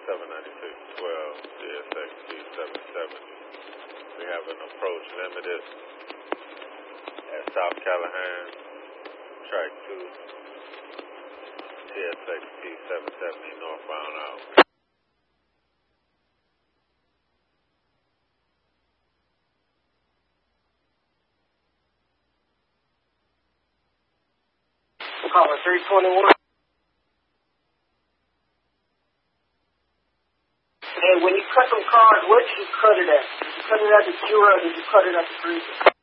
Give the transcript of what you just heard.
79612 CSXT 770. We have an approach limited at South Callahan, track 2, CSXT 770 northbound out. Caller 321. And when you cut them cars, where did you cut it at? Did you cut it at the Cura or did you cut it at the freezer?